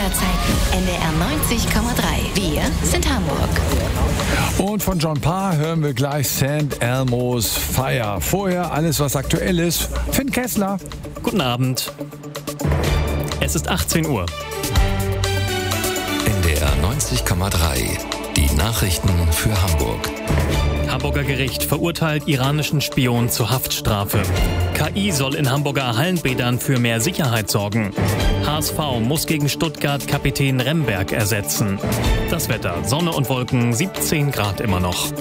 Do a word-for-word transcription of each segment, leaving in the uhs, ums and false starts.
aller Zeiten. N D R neunzig Komma drei. Wir sind Hamburg. Und von John Parr hören wir gleich Saint Elmo's Fire. Vorher alles, was aktuell ist. Finn Kessler. Guten Abend. Es ist achtzehn Uhr. N D R neunzig Komma drei. Die Nachrichten für Hamburg. Hamburger Gericht verurteilt iranischen Spion zur Haftstrafe. K I soll in Hamburger Hallenbädern für mehr Sicherheit sorgen. H S V muss gegen Stuttgart Kapitän Remberg ersetzen. Das Wetter: Sonne und Wolken, siebzehn Grad immer noch.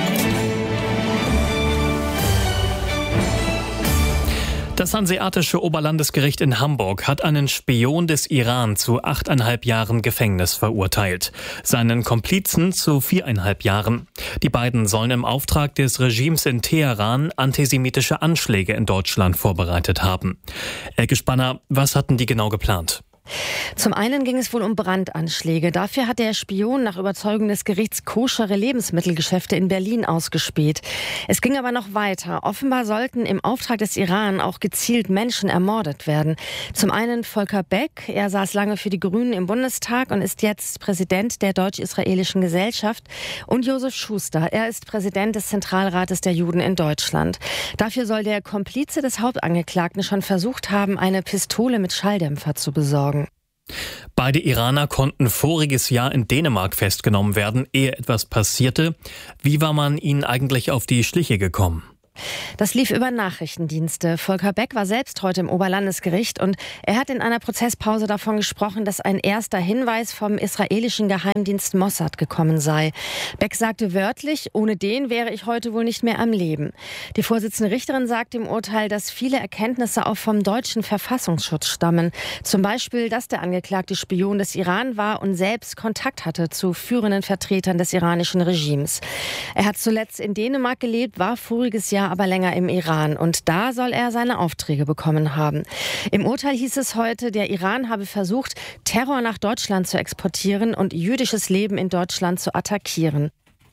Das Hanseatische Oberlandesgericht in Hamburg hat einen Spion des Iran zu achteinhalb Jahren Gefängnis verurteilt. Seinen Komplizen zu viereinhalb Jahren. Die beiden sollen im Auftrag des Regimes in Teheran antisemitische Anschläge in Deutschland vorbereitet haben. Elke Spanner, was hatten die genau geplant? Zum einen ging es wohl um Brandanschläge. Dafür hat der Spion nach Überzeugung des Gerichts koschere Lebensmittelgeschäfte in Berlin ausgespäht. Es ging aber noch weiter. Offenbar sollten im Auftrag des Iran auch gezielt Menschen ermordet werden. Zum einen Volker Beck. Er saß lange für die Grünen im Bundestag und ist jetzt Präsident der Deutsch-Israelischen Gesellschaft. Und Josef Schuster. Er ist Präsident des Zentralrates der Juden in Deutschland. Dafür soll der Komplize des Hauptangeklagten schon versucht haben, eine Pistole mit Schalldämpfer zu besorgen. Beide Iraner konnten voriges Jahr in Dänemark festgenommen werden, ehe etwas passierte. Wie war man ihnen eigentlich auf die Schliche gekommen? Das lief über Nachrichtendienste. Volker Beck war selbst heute im Oberlandesgericht und er hat in einer Prozesspause davon gesprochen, dass ein erster Hinweis vom israelischen Geheimdienst Mossad gekommen sei. Beck sagte wörtlich, ohne den wäre ich heute wohl nicht mehr am Leben. Die Vorsitzende Richterin sagt im Urteil, dass viele Erkenntnisse auch vom deutschen Verfassungsschutz stammen. Zum Beispiel, dass der Angeklagte Spion des Iran war und selbst Kontakt hatte zu führenden Vertretern des iranischen Regimes. Er hat zuletzt in Dänemark gelebt, war voriges Jahr aber länger im Iran und da soll er seine Aufträge bekommen haben. Im Urteil hieß es heute, der Iran habe versucht, Terror nach Deutschland zu exportieren und jüdisches Leben in Deutschland zu attackieren.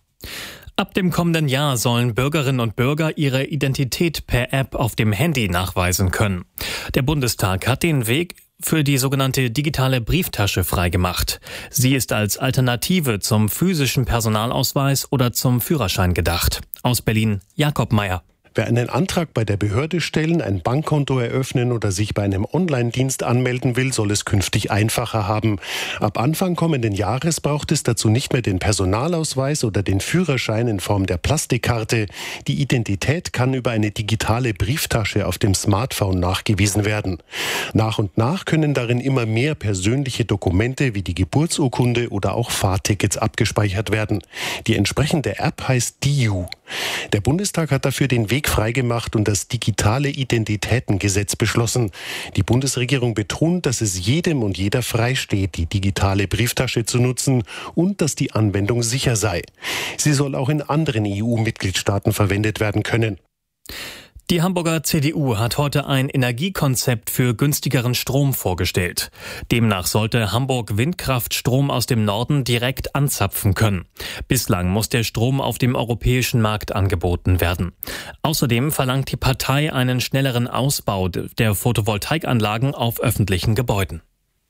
Ab dem kommenden Jahr sollen Bürgerinnen und Bürger ihre Identität per App auf dem Handy nachweisen können. Der Bundestag hat den Weg für die sogenannte digitale Brieftasche freigemacht. Sie ist als Alternative zum physischen Personalausweis oder zum Führerschein gedacht. Aus Berlin, Jakob Meyer. Wer einen Antrag bei der Behörde stellen, ein Bankkonto eröffnen oder sich bei einem Online-Dienst anmelden will, soll es künftig einfacher haben. Ab Anfang kommenden Jahres braucht es dazu nicht mehr den Personalausweis oder den Führerschein in Form der Plastikkarte. Die Identität kann über eine digitale Brieftasche auf dem Smartphone nachgewiesen werden. Nach und nach können darin immer mehr persönliche Dokumente wie die Geburtsurkunde oder auch Fahrtickets abgespeichert werden. Die entsprechende App heißt D I U. Der Bundestag hat dafür den Weg freigemacht und das digitale Identitätengesetz beschlossen. Die Bundesregierung betont, dass es jedem und jeder freisteht, die digitale Brieftasche zu nutzen und dass die Anwendung sicher sei. Sie soll auch in anderen E U-Mitgliedstaaten verwendet werden können. Die Hamburger C D U hat heute ein Energiekonzept für günstigeren Strom vorgestellt. Demnach sollte Hamburg Windkraftstrom aus dem Norden direkt anzapfen können. Bislang muss der Strom auf dem europäischen Markt angeboten werden. Außerdem verlangt die Partei einen schnelleren Ausbau der Photovoltaikanlagen auf öffentlichen Gebäuden.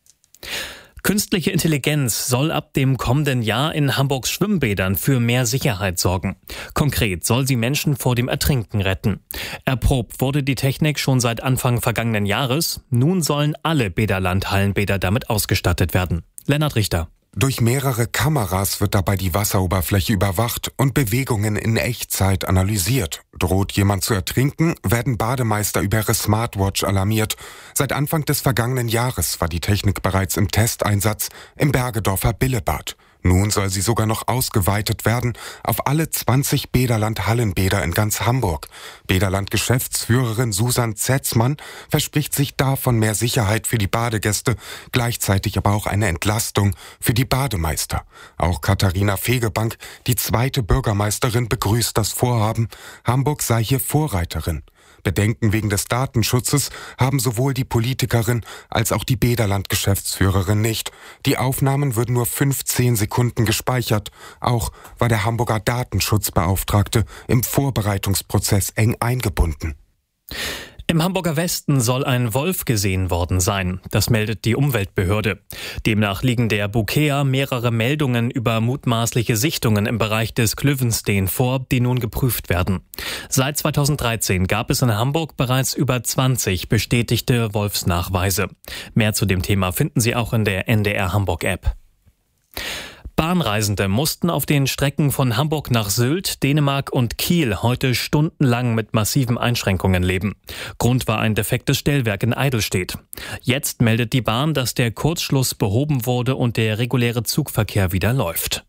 Künstliche Intelligenz soll ab dem kommenden Jahr in Hamburgs Schwimmbädern für mehr Sicherheit sorgen. Konkret soll sie Menschen vor dem Ertrinken retten. Erprobt wurde die Technik schon seit Anfang vergangenen Jahres. Nun sollen alle Bäderland-Hallenbäder damit ausgestattet werden. Lennart Richter. Durch mehrere Kameras wird dabei die Wasseroberfläche überwacht und Bewegungen in Echtzeit analysiert. Droht jemand zu ertrinken, werden Bademeister über ihre Smartwatch alarmiert. Seit Anfang des vergangenen Jahres war die Technik bereits im Testeinsatz im Bergedorfer Billebad. Nun soll sie sogar noch ausgeweitet werden auf alle zwanzig Bäderland-Hallenbäder in ganz Hamburg. Bäderland-Geschäftsführerin Susan Zetzmann verspricht sich davon mehr Sicherheit für die Badegäste, gleichzeitig aber auch eine Entlastung für die Bademeister. Auch Katharina Fegebank, die zweite Bürgermeisterin, begrüßt das Vorhaben. Hamburg sei hier Vorreiterin. Bedenken wegen des Datenschutzes haben sowohl die Politikerin als auch die Bäderland-Geschäftsführerin nicht. Die Aufnahmen würden nur fünfzehn Sekunden gespeichert. Auch war der Hamburger Datenschutzbeauftragte im Vorbereitungsprozess eng eingebunden. Im Hamburger Westen soll ein Wolf gesehen worden sein. Das meldet die Umweltbehörde. Demnach liegen der Bukea mehrere Meldungen über mutmaßliche Sichtungen im Bereich des Klüvenstein vor, die nun geprüft werden. Seit zweitausenddreizehn gab es in Hamburg bereits über zwanzig bestätigte Wolfsnachweise. Mehr zu dem Thema finden Sie auch in der N D R Hamburg App. Bahnreisende mussten auf den Strecken von Hamburg nach Sylt, Dänemark und Kiel heute stundenlang mit massiven Einschränkungen leben. Grund war ein defektes Stellwerk in Eidelstedt. Jetzt meldet die Bahn, dass der Kurzschluss behoben wurde und der reguläre Zugverkehr wieder läuft.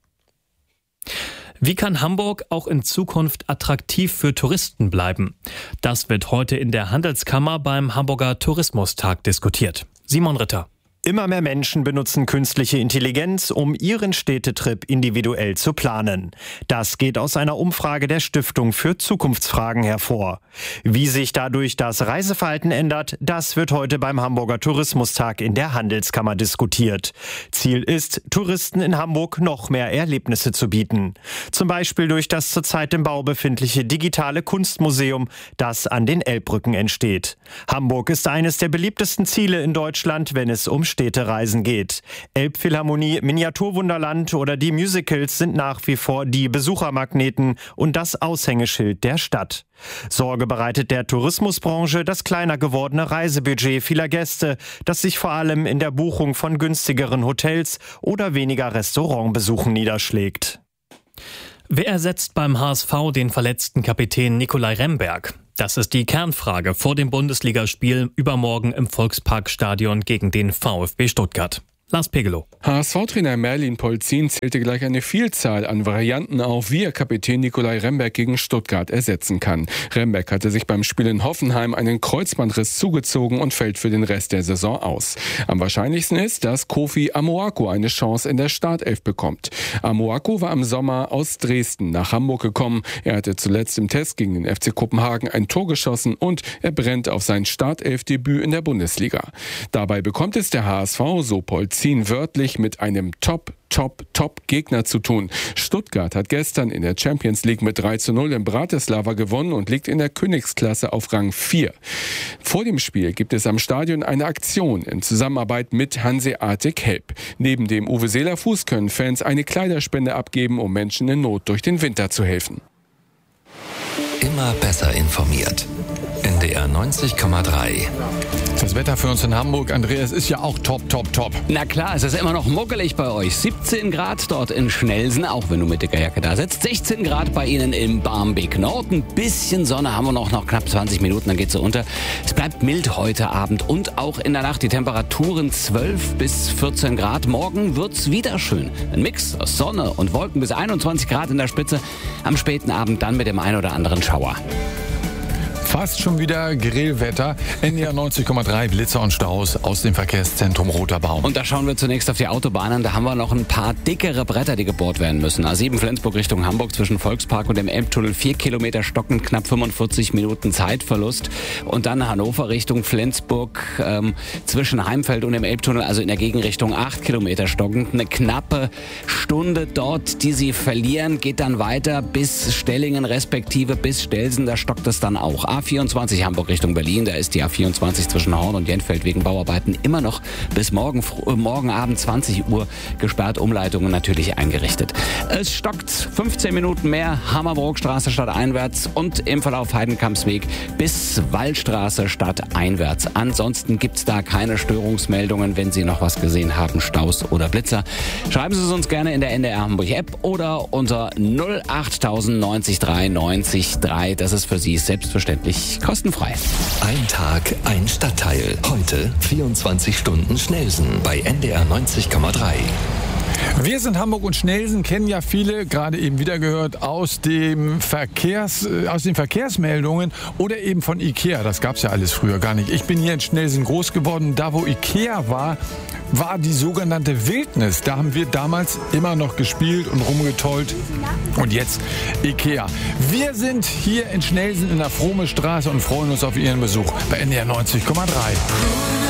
Wie kann Hamburg auch in Zukunft attraktiv für Touristen bleiben? Das wird heute in der Handelskammer beim Hamburger Tourismustag diskutiert. Simon Ritter. Immer mehr Menschen benutzen künstliche Intelligenz, um ihren Städtetrip individuell zu planen. Das geht aus einer Umfrage der Stiftung für Zukunftsfragen hervor. Wie sich dadurch das Reiseverhalten ändert, das wird heute beim Hamburger Tourismustag in der Handelskammer diskutiert. Ziel ist, Touristen in Hamburg noch mehr Erlebnisse zu bieten. Zum Beispiel durch das zurzeit im Bau befindliche digitale Kunstmuseum, das an den Elbbrücken entsteht. Hamburg ist eines der beliebtesten Ziele in Deutschland, wenn es um Städtereisen geht. Elbphilharmonie, Miniaturwunderland oder die Musicals sind nach wie vor die Besuchermagneten und das Aushängeschild der Stadt. Sorge bereitet der Tourismusbranche das kleiner gewordene Reisebudget vieler Gäste, das sich vor allem in der Buchung von günstigeren Hotels oder weniger Restaurantbesuchen niederschlägt. Wer ersetzt beim H S V den verletzten Kapitän Nicolai Remberg? Das ist die Kernfrage vor dem Bundesligaspiel übermorgen im Volksparkstadion gegen den VfB Stuttgart. Lars Pegelow. H S V-Trainer Merlin Polzin zählte gleich eine Vielzahl an Varianten auf, wie er Kapitän Nicolai Remberg gegen Stuttgart ersetzen kann. Remberg hatte sich beim Spiel in Hoffenheim einen Kreuzbandriss zugezogen und fällt für den Rest der Saison aus. Am wahrscheinlichsten ist, dass Kofi Amoako eine Chance in der Startelf bekommt. Amoako war im Sommer aus Dresden nach Hamburg gekommen. Er hatte zuletzt im Test gegen den F C Kopenhagen ein Tor geschossen und er brennt auf sein Startelfdebüt in der Bundesliga. Dabei bekommt es der H S V, so Polzin, wörtlich mit einem Top, Top, Top-Gegner zu tun. Stuttgart hat gestern in der Champions League mit drei zu null in Bratislava gewonnen und liegt in der Königsklasse auf Rang vier. Vor dem Spiel gibt es am Stadion eine Aktion in Zusammenarbeit mit Hanseatic Help. Neben dem Uwe Seeler Fuß können Fans eine Kleiderspende abgeben, um Menschen in Not durch den Winter zu helfen. Immer besser informiert. N D R neunzig Komma drei. Das Wetter für uns in Hamburg, Andreas, ist ja auch top, top, top. Na klar, es ist immer noch muckelig bei euch. siebzehn Grad dort in Schnelsen, auch wenn du mit dicker Jacke da sitzt. sechzehn Grad bei Ihnen im Barmbek Nord. Ein bisschen Sonne haben wir noch, noch knapp zwanzig Minuten, dann geht's so unter. Es bleibt mild heute Abend und auch in der Nacht. Die Temperaturen zwölf bis vierzehn Grad. Morgen wird's wieder schön. Ein Mix aus Sonne und Wolken bis einundzwanzig Grad in der Spitze. Am späten Abend dann mit dem ein oder anderen Schauer. Fast schon wieder Grillwetter. N D R neunzig Komma drei, Blitzer und Staus aus dem Verkehrszentrum Roter Baum. Und da schauen wir zunächst auf die Autobahnen. Da haben wir noch ein paar dickere Bretter, die gebohrt werden müssen. A sieben Flensburg Richtung Hamburg zwischen Volkspark und dem Elbtunnel. Vier Kilometer stockend, knapp fünfundvierzig Minuten Zeitverlust. Und dann Hannover Richtung Flensburg ähm, zwischen Heimfeld und dem Elbtunnel, also in der Gegenrichtung acht Kilometer stockend. Eine knappe Stunde dort, die sie verlieren, geht dann weiter bis Stellingen respektive bis Stelsen. Da stockt es dann auch. A vierundzwanzig Hamburg Richtung Berlin, da ist die A vierundzwanzig zwischen Horn und Jenfeld wegen Bauarbeiten immer noch bis morgen, morgen Abend zwanzig Uhr gesperrt, Umleitungen natürlich eingerichtet. Es stockt fünfzehn Minuten mehr, Hammerbrookstraße stadteinwärts und im Verlauf Heidenkampsweg bis Waldstraße stadteinwärts. Ansonsten gibt es da keine Störungsmeldungen, wenn Sie noch was gesehen haben, Staus oder Blitzer. Schreiben Sie es uns gerne in der N D R Hamburg App oder unter null acht null null neun drei neun drei. Das ist für Sie selbstverständlich kostenfrei. Ein Tag, ein Stadtteil. Heute vierundzwanzig Stunden Schnelsen bei N D R neunzig Komma drei. Wir sind Hamburg und Schnelsen, kennen ja viele, gerade eben wieder gehört, aus, dem Verkehrs, aus den Verkehrsmeldungen oder eben von Ikea. Das gab es ja alles früher gar nicht. Ich bin hier in Schnelsen groß geworden. Da, wo Ikea war, war die sogenannte Wildnis. Da haben wir damals immer noch gespielt und rumgetollt. Und jetzt Ikea. Wir sind hier in Schnelsen in der Frohme Straße und freuen uns auf Ihren Besuch bei N D R neunzig Komma drei.